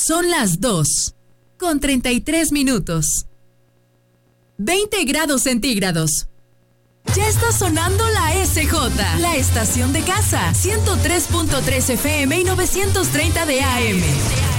Son las 2:33. 20 grados centígrados. Ya está sonando la SJ, la estación de casa, 103.3 FM y 930 de AM.